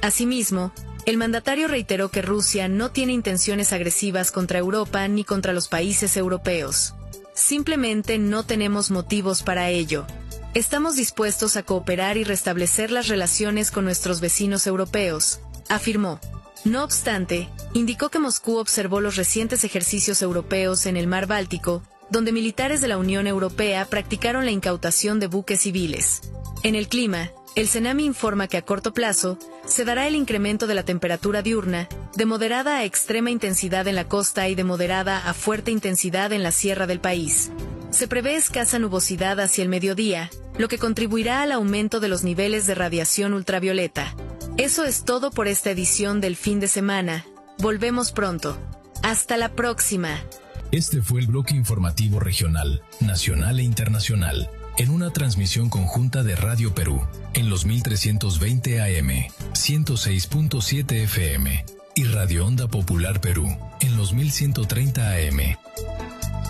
Asimismo, el mandatario reiteró que Rusia no tiene intenciones agresivas contra Europa ni contra los países europeos. Simplemente no tenemos motivos para ello. Estamos dispuestos a cooperar y restablecer las relaciones con nuestros vecinos europeos, afirmó. No obstante, indicó que Moscú observó los recientes ejercicios europeos en el Mar Báltico, donde militares de la Unión Europea practicaron la incautación de buques civiles. En el clima, el CENAMI informa que a corto plazo se dará el incremento de la temperatura diurna, de moderada a extrema intensidad en la costa y de moderada a fuerte intensidad en la sierra del país. Se prevé escasa nubosidad hacia el mediodía, lo que contribuirá al aumento de los niveles de radiación ultravioleta. Eso es todo por esta edición del fin de semana. Volvemos pronto. Hasta la próxima. Este fue el bloque informativo regional, nacional e internacional, en una transmisión conjunta de Radio Perú, en los 1320 AM, 106.7 FM, y Radio Onda Popular Perú, en los 1130 AM.